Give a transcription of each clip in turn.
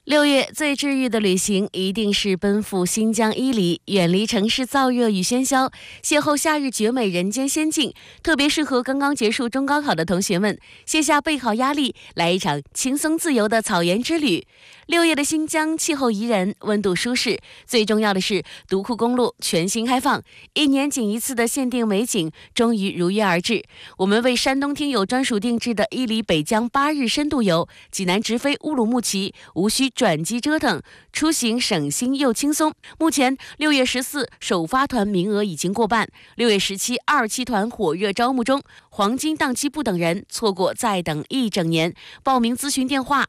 6月最治愈的旅行一定是奔赴新疆伊犁，远离城市燥热与喧嚣，邂逅夏日绝美人间仙境，特别适合刚刚结束中高考的同学们，卸下备考压力，来一场轻松自由的草原之旅。6月的新疆气候宜人，温度舒适，最重要的是独库公路全新开放，1年仅一次的限定美景终于如约而至。我们为山东听友专属定制的伊犁北疆8日深度游，济南直飞乌鲁木齐，无需转机折腾，出行省心又轻松。目前6月14首发团名额已经过半，6月172期团火热招募中，黄金档期不等人，错过再等一整年。报名咨询电话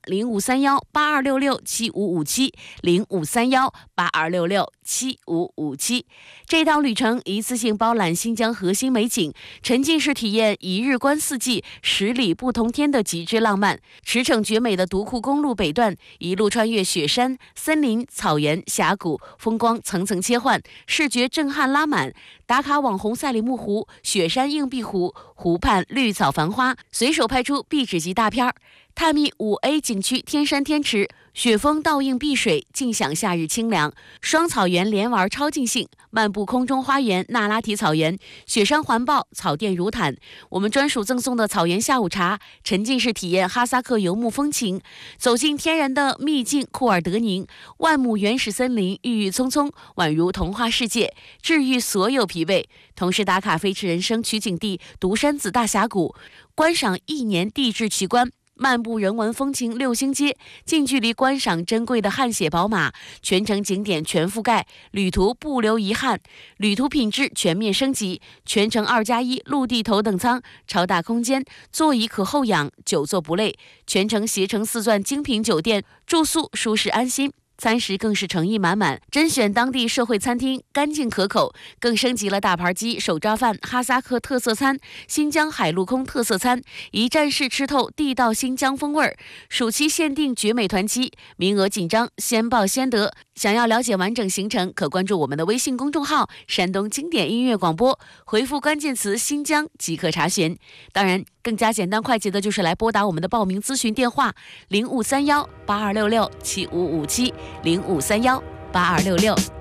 053182667557，053182667557。这趟旅程一次性包揽新疆核心美景，沉浸式体验1日观4季，10里不同天的极致浪漫。驰骋绝美的独库公路北段，一路穿越雪山、森林、草原、峡谷，风光层层切换，视觉震撼拉满。打卡网红赛里木湖、雪山硬壁湖，湖畔绿草繁花，随手拍出壁纸级大片。探秘5A 景区天山天池，雪峰倒映碧水，尽享夏日清凉。双草原连玩超尽兴，漫步空中花园那拉提草原，雪山环抱，草甸如毯。我们专属赠送的草原下午茶，沉浸式体验哈萨克游牧风情，走进天然的秘境库尔德宁，万亩原始森林郁郁葱葱，宛如童话世界，治愈所有疲惫。同时打卡飞驰人生取景地独山子大峡谷，观赏1年地质奇观。漫步人文风情6星街，近距离观赏珍贵的汗血宝马，全程景点全覆盖，旅途不留遗憾。旅途品质全面升级，全程2+1陆地头等舱，超大空间，座椅可后仰，久坐不累。全程携程4钻精品酒店，住宿舒适安心。餐食更是诚意满满，甄选当地社会餐厅，干净可口，更升级了大盘鸡、手抓饭、哈萨克特色餐、新疆海陆空特色餐，一站式吃透地道新疆风味。暑期限定绝美团期，名额紧张，先报先得。想要了解完整行程，可关注我们的微信公众号山东经典音乐广播，回复关键词新疆即可查询。当然更加简单快捷的就是来拨打我们的报名咨询电话053182667557，05318266